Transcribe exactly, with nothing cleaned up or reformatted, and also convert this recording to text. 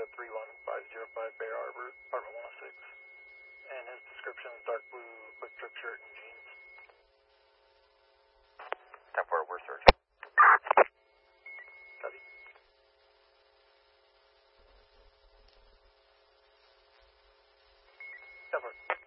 three one five zero five Bear Harbor, apartment one oh six. And his description is dark blue, quick trip shirt and jeans. ten four, we're search. Copy. ten four.